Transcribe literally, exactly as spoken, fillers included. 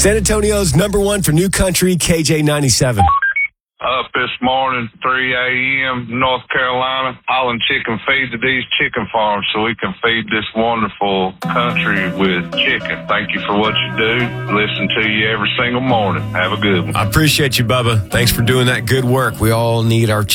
San Antonio's number one for new country, K J ninety-seven. Up this morning, three a.m., North Carolina, hauling chicken feed to these chicken farms so we can feed this wonderful country with chicken. Thank you for what you do. Listen to you every single morning. Have a good one. I appreciate you, Bubba. Thanks for doing that good work. We all need our chicken.